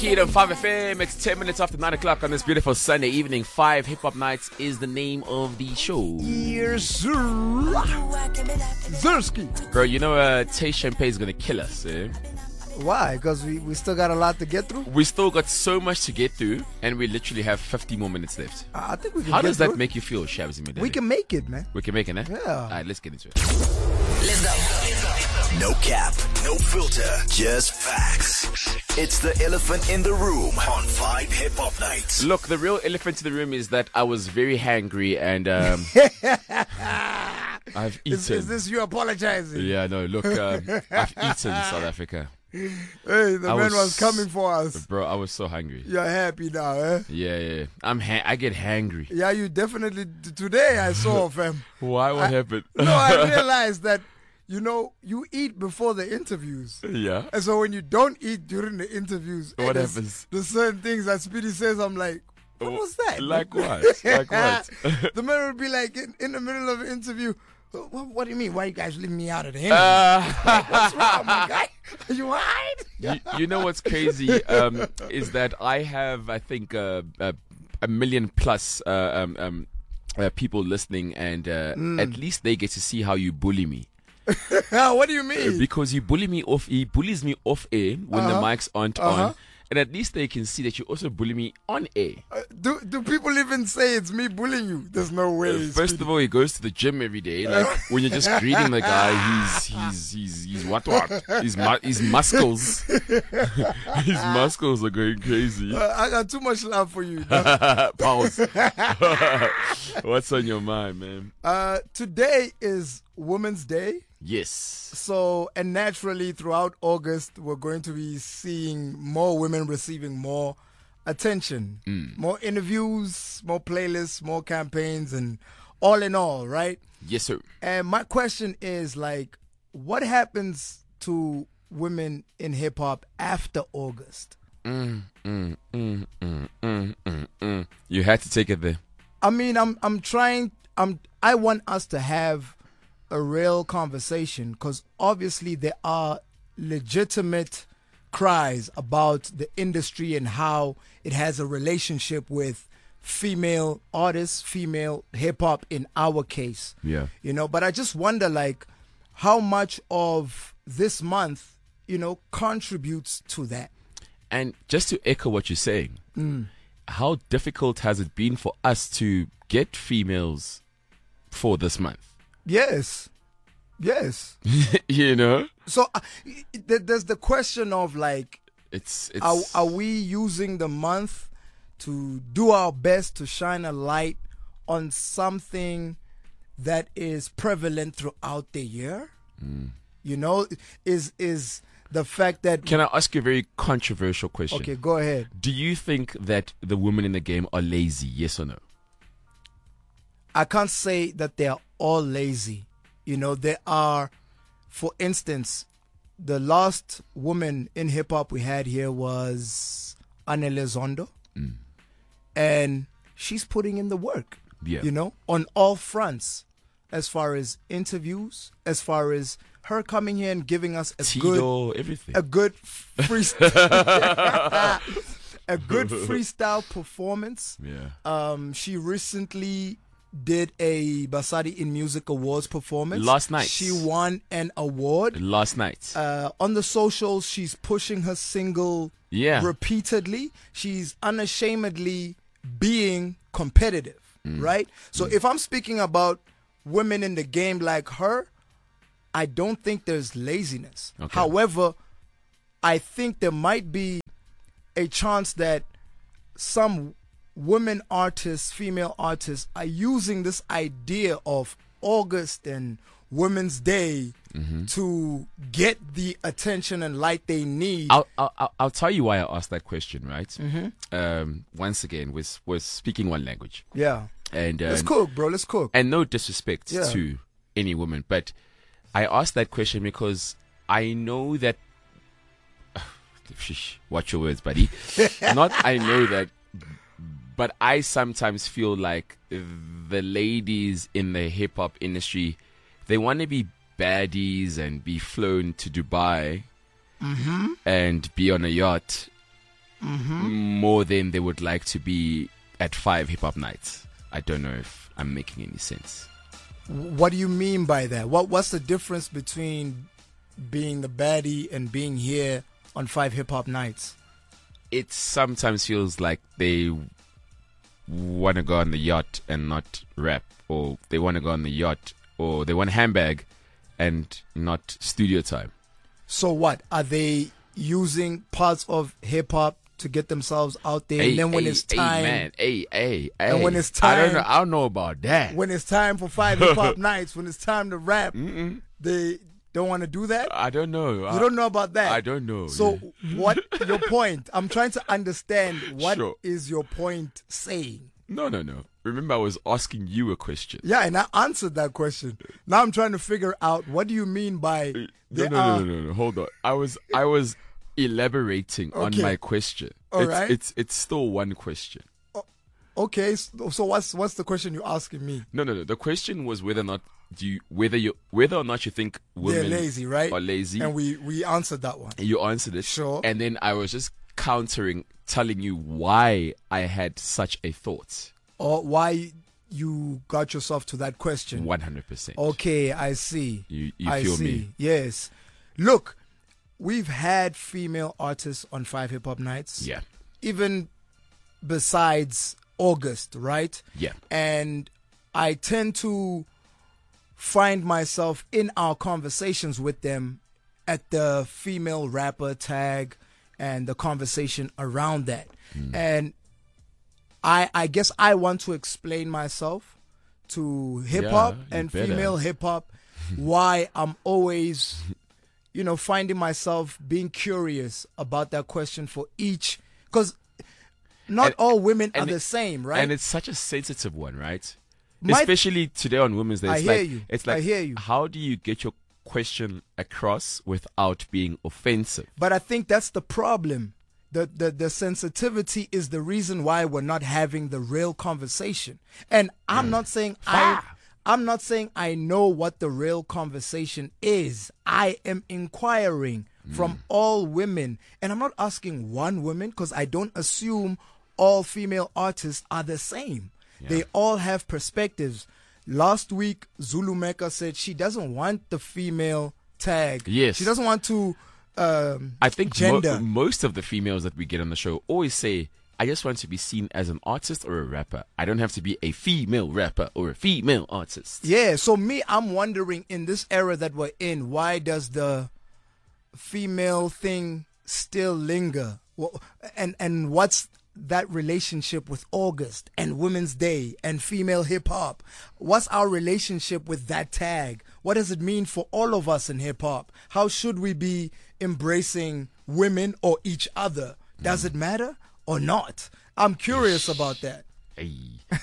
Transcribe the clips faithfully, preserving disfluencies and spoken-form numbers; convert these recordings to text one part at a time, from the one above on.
Kingdom five F M, it's ten minutes after nine o'clock on this beautiful Sunday evening. five Hip Hop Nights is the name of the show. Yes, sir. Zersky. Bro, you know uh, Tay Champagne is going to kill us, eh? Why? Because we, we still got a lot to get through? We still got so much to get through, and we literally have fifty more minutes left. Uh, I think we can How get does through that it. make you feel, Shabs? We can make it, man. We can make it, eh? Yeah. All right, let's get into it. Let's go. No cap, no filter, just facts. It's the elephant in the room on five Hip Hop Nights. Look, the real elephant in the room is that I was very hangry and um, I've eaten. Is, is this you apologizing? Yeah, no, look, um, I've eaten South Africa. Hey, the I man was- was coming for us. Bro, I was so hungry. You're happy now, eh? Yeah, yeah. I'm ha- I get hangry. Yeah, you definitely. t- Today I saw, fam. Why? What I- happened? No, I realized that, you know, you eat before the interviews. Yeah. And so when you don't eat during the interviews, What there's- happens? There's certain things that Speedy says, I'm like, what was that? Like what? Like what? The man would be like, in, in the middle of an interview, what, what do you mean? Why you guys leaving me out of the interview? Uh, What's wrong, my guy? Are you alright? you, you know what's crazy um, is that I have, I think, uh, uh, a million plus uh, um, um, uh, people listening, and uh, Mm. at least they get to see how you bully me. What do you mean? Because you bully me off, he bullies me off air when the Uh-huh. mics aren't Uh-huh. on, and at least they can see that you also bully me on air. Uh, do do people even say it's me bullying you? There's no way. First of all, he goes to the gym every day. Like when you're just greeting the guy, he's he's he's he's what what? His mu- his muscles, his muscles are going crazy. Uh, I got too much love for you. Pause. What's on your mind, man? Uh, today is Women's Day. Yes. So, and naturally throughout August, we're going to be seeing more women receiving more attention, more interviews, more playlists, more campaigns, and all in all, right? Yes, sir. And my question is like, what happens to women in hip hop after August? Mm, mm, mm, mm, mm, mm, mm. You had to take it there. I mean, I'm I'm trying. I'm I want us to have a real conversation because obviously there are legitimate cries about the industry and how it has a relationship with female artists, female hip hop in our case. Yeah. You know, but I just wonder like how much of this month, you know, contributes to that. And just to echo what you're saying, how difficult has it been for us to get females for this month? Yes. Yes. You know, So uh, th- there's the question of like, it's it's Are, are we using the month to do our best to shine a light on something that is prevalent throughout the year? You know, is is the fact that Can I ask you a very controversial question? okay, go ahead. Do you think that the women in the game are lazy? Yes or no? I can't say that they are all lazy. You know, there are, for instance, the last woman in hip hop we had here was Anele Zondo, and she's putting in the work. Yeah. You know, on all fronts, as far as interviews, as far as her coming here and giving us a good, Tito, everything. a good freestyle, a good freestyle performance. yeah. Um, she recently did a Basadi in Music Awards performance. Last night. She won an award. Last night. Uh, on the socials, she's pushing her single Yeah. repeatedly. She's unashamedly being competitive, right? So if I'm speaking about women in the game like her, I don't think there's laziness. Okay. However, I think there might be a chance that some women artists, female artists, are using this idea of August and Women's Day to get the attention and light they need. I'll, I'll I'll- I'll tell you why I asked that question. Right. Um. Once again, we're we're speaking one language, yeah. and uh, Let's cook, bro. Let's cook. and no disrespect Yeah. to any woman, but I asked that question because I know that. Sheesh, watch your words, buddy. Not I know that, but I sometimes feel like the ladies in the hip hop industry, they want to be baddies and be flown to Dubai and be on a yacht more than they would like to be at five hip hop nights. I don't know if I'm making any sense. What do you mean by that? What What's the difference between being the baddie and being here on five hip hop nights? It sometimes feels like they want to go on the yacht and not rap, or they want to go on the yacht, or they want a handbag and not studio time. So what? Are they using parts of hip hop to get themselves out there? Hey, and then when hey, it's time, hey, man, hey, hey, And hey. when it's I don't time- know. I don't know about that. when it's time for five hip hop nights, when it's time to rap, Mm-mm. they don't want to do that? I don't know. You don't know about that? I don't know. So yeah. what your point? I'm trying to understand what Sure. is your point saying. No, no, no. Remember, I was asking you a question. Yeah, and I answered that question. Now I'm trying to figure out what do you mean by No, they no, are no, no, no, no. Hold on. I was, I was elaborating on Okay. my question. All it's, right. it's, it's still one question. okay. So, so what's what's the question you're asking me? No, no, no. The question was whether or not do you, whether you, whether or not you think women They're lazy, right? are lazy. And we we answered that one. And you answered it. Sure. And then I was just countering, telling you why I had such a thought. Or why you got yourself to that question? One hundred percent. Okay, I see. You, you I feel see. me? Yes. Look, we've had female artists on Five Hip Hop Nights. Yeah. Even besides August, right? Yeah. And I tend to find myself in our conversations with them at the female rapper tag and the conversation around that. Hmm. And I I guess I want to explain myself to hip hop you and better. female hip hop why I'm always, you know, finding myself being curious about that question for each, because not And- all women are and the it- same, right? And it's such a sensitive one, right? My- Especially today on Women's Day. I It's hear like, you. It's I like, hear you. how do you get your question across without being offensive? But I think that's the problem. The, the the sensitivity is the reason why we're not having the real conversation. And I'm not saying I Fire. I'm not saying I know what the real conversation is. I am inquiring from all women. And I'm not asking one woman, because I don't assume all female artists are the same. They all have perspectives. Last week, Zulu Mecca said she doesn't want the female tag. Yes. She doesn't want to um, I think mo- gender. most of the females that we get on the show always say, I just want to be seen as an artist or a rapper. I don't have to be a female rapper or a female artist. Yeah, so me, I'm wondering in this era that we're in, why does the female thing still linger? Well, and and what's that relationship with August and Women's Day and female hip hop? What's our relationship with that tag? What does it mean for all of us in hip hop? How should we be embracing women or each other? Does it matter or not? I'm curious about that. Hey.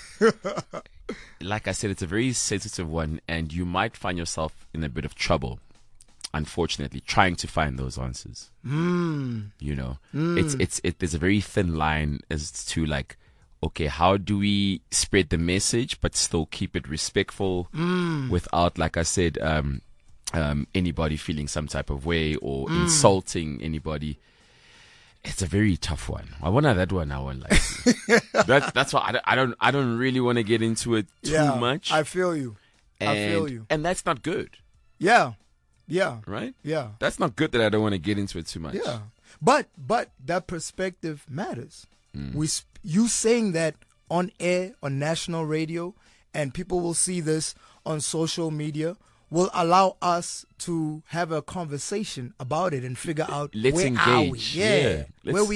Like I said, it's a very sensitive one, and you might find yourself in a bit of trouble, unfortunately, trying to find those answers. Mm. You know, it's it's it. There's a very thin line as to like, okay, how do we spread the message but still keep it respectful without, like I said, um, um, anybody feeling some type of way or insulting anybody. It's a very tough one. I want that one. I won't like. that, that's why I don't, I don't. I don't really want to get into it too Yeah, much. I feel you. and, I feel you. And that's not good, Yeah. Yeah. right? Yeah. That's not good that I don't want to get into it too much. Yeah. But but that perspective matters. Mm. We sp- you saying that on air on national radio, and people will see this on social media, will allow us to have a conversation about it and figure out Let's where are we? engage. Yeah. Yeah. Where Let's- we